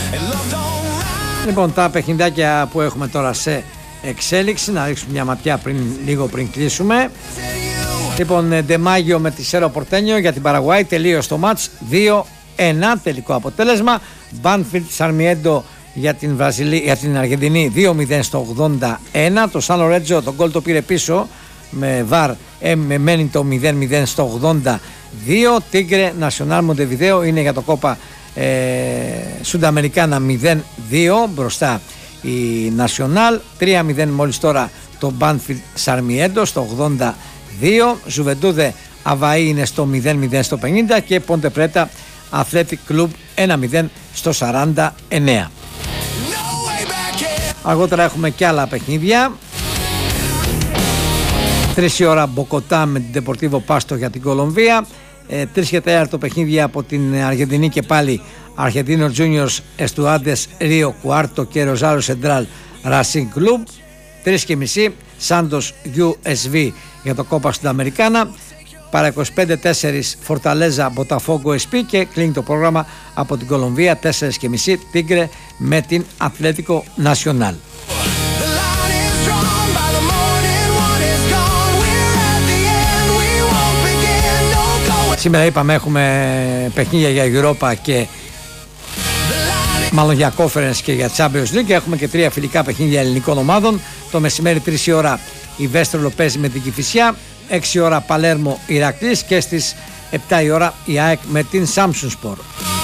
Λοιπόν, τα παιχνιδάκια που έχουμε τώρα σε εξέλιξη, να ρίξουμε μια ματιά λίγο πριν κλείσουμε. Λοιπόν, Ντεμάγιο με τη Σέρο Πορτένιο για την Παραγουάη, τελείωσε το μάτς 2-1 τελικό αποτέλεσμα. Μπάνφιλντ Σαρμιέντο για την Αργεντινή 2-0 στο 81. Το Σαν Λορέτζο τον γκολ το πήρε πίσω με βαρ, μένει το 0-0 στο 82. Τίγκρε Νασιονάλ Μοντεβιδέο είναι για το κόπα Σουνταμερικάνα 0-2 μπροστά η Νασιονάλ. 3-0 μόλις τώρα το Μπάνφιλντ Σαρμιέντο στο 82. Ζουβεντούδε Αβαή είναι στο 0-0 στο 50 και Πόντε Πρέτα Αθλέτικ Κλουμπ 1-0 στο 49. Αργότερα έχουμε και άλλα παιχνίδια. 3 η ώρα Μποκοτά με την Ντεπορτίβο Πάστο για την Κολομβία. 3 και 4 το παιχνίδια από την Αργεντινή και πάλι Αρχεντίνο Τζούνιορς Εστουάντες Ρίο Κουάρτο και Ροζάριο Σεντράλ Ρασίνγκ Κλουμπ. 3 και μισή Σάντος USV για το Κόπα Σουνταμερικάνα. Παρά 25-4 Φορταλέζα Μποταφόγκο SP και κλείνει το πρόγραμμα από την Κολομβία 4 και μισή Τίγκρε με την Ατλέτικο Νασιονάλ. Σήμερα είπαμε έχουμε παιχνίδια για Europa και μάλλον για Conference και για Champions League. Έχουμε και 3 φιλικά παιχνίδια ελληνικών ομάδων. Το μεσημέρι 3 η ώρα η Βέστρολο παίζει με την Κηφισιά, 6 η ώρα Παλέρμο Ηρακλής και στις 7 η ώρα η ΑΕΚ με την Samsung Sport.